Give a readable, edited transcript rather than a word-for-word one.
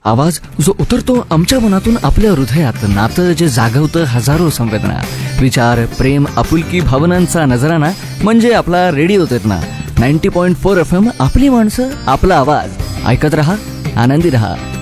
आवाज जो उतरतो आमच्या मनातून आपल्या हृदयात, नातं जे जागवतं हजारो संवेदना, विचार, प्रेम, आपुलकी, भावनांचा नजराना म्हणजे आपला रेडिओ चेतना 90.4 FM. आपली माणसं, आपला आवाज. ऐकत रहा, आनंदी रहा.